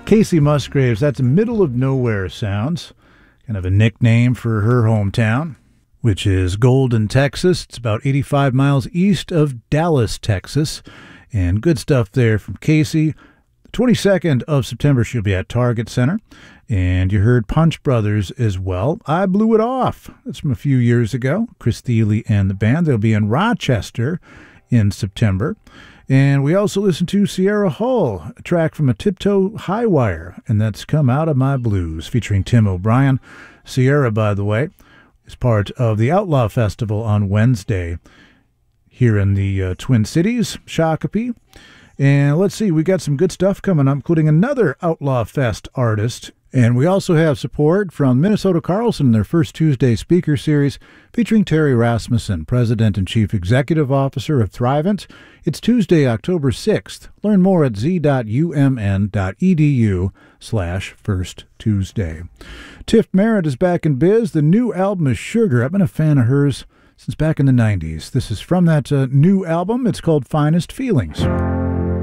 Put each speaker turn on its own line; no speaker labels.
Casey Musgraves, that's Middle of Nowhere Sounds, kind of a nickname for her hometown, which is Golden, Texas. It's about 85 miles east of Dallas, Texas, and good stuff there from Casey. The 22nd of September, she'll be at Target Center, and you heard Punch Brothers as well. I Blew It Off. That's from a few years ago. Chris Thile and the band. They'll be in Rochester in September. And we also listened to Sierra Hull, a track from A Tiptoe High Wire, and that's Come Out of My Blues, featuring Tim O'Brien. Sierra, by the way, is part of the Outlaw Festival on Wednesday here in the Twin Cities, Shakopee. And let's see, we got some good stuff coming up, including another Outlaw Fest artist. And we also have support from Minnesota Carlson in their first Tuesday speaker series featuring Terry Rasmussen, President and Chief Executive Officer of Thrivent. It's Tuesday, October 6th. Learn more at z.umn.edu/First Tuesday. Tiff Merritt is back in biz. The new album is Sugar. I've been a fan of hers since back in the 90s. This is from that new album. It's called Finest Feelings.